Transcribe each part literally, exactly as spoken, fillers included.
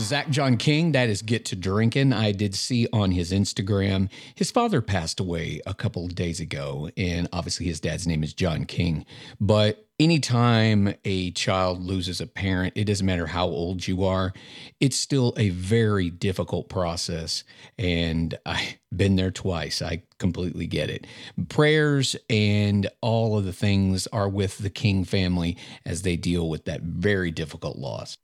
Zach John King. That is Get to Drinking. I did see on his Instagram, his father passed away a couple of days ago, and obviously his dad's name is John King. But anytime a child loses a parent, it doesn't matter how old you are, it's still a very difficult process. And I've been there twice. I completely get it. Prayers and all of the things are with the King family as they deal with that very difficult loss.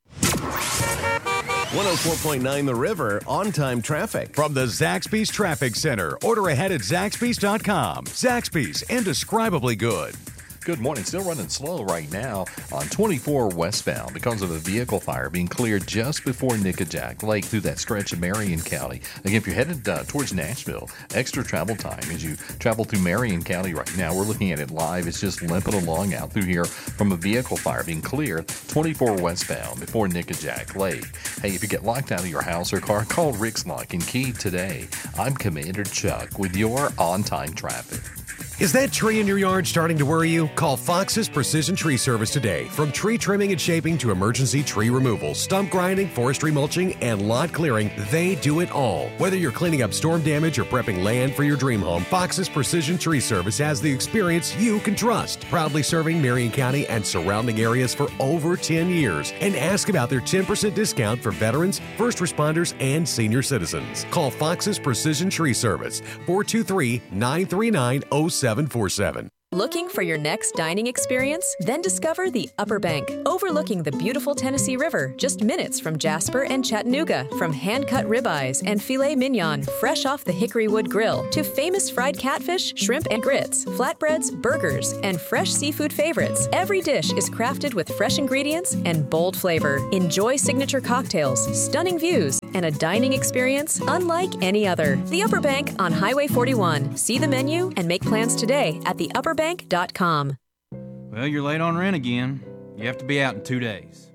one oh four point nine The River, on-time traffic. From the Zaxby's Traffic Center. Order ahead at Zaxby's dot com. Zaxby's, indescribably good. Good morning. Still running slow right now on twenty-four westbound because of a vehicle fire being cleared just before Nickajack Lake through that stretch of Marion County. Again, if you're headed uh, towards Nashville, extra travel time as you travel through Marion County right now. We're looking at it live. It's just limping along out through here from a vehicle fire being cleared twenty-four westbound before Nickajack Lake. Hey, if you get locked out of your house or car, call Rick's Lock and Key today. I'm Commander Chuck with your on-time traffic. Is that tree in your yard starting to worry you? Call Fox's Precision Tree Service today. From tree trimming and shaping to emergency tree removal, stump grinding, forestry mulching, and lot clearing, they do it all. Whether you're cleaning up storm damage or prepping land for your dream home, Fox's Precision Tree Service has the experience you can trust. Proudly serving Marion County and surrounding areas for over ten years. And ask about their ten percent discount for veterans, first responders, and senior citizens. Call Fox's Precision Tree Service, four two three, nine three nine, oh seven four seven. Looking for your next dining experience? Then discover the Upper Bank, overlooking the beautiful Tennessee River, just minutes from Jasper and Chattanooga. From hand-cut ribeyes and filet mignon, fresh off the Hickory Wood Grill, to famous fried catfish, shrimp and grits, flatbreads, burgers, and fresh seafood favorites. Every dish is crafted with fresh ingredients and bold flavor. Enjoy signature cocktails, stunning views, and a dining experience unlike any other. The Upper Bank on Highway forty-one. See the menu and make plans today at the upper bank dot com. Well, you're late on rent again. You have to be out in two days.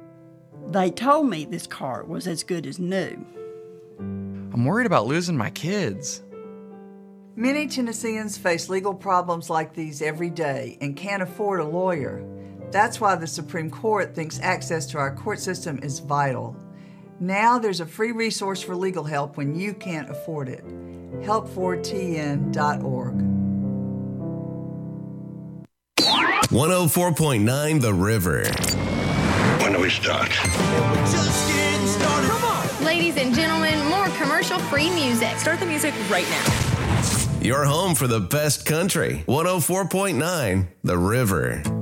They told me this car was as good as new. I'm worried about losing my kids. Many Tennesseans face legal problems like these every day and can't afford a lawyer. That's why the Supreme Court thinks access to our court system is vital. Now there's a free resource for legal help when you can't afford it. help for T N dot org. one oh four point nine The River. When do we start? Come on! Ladies and gentlemen, more commercial-free music. Start the music right now. Your home for the best country. one oh four point nine The River.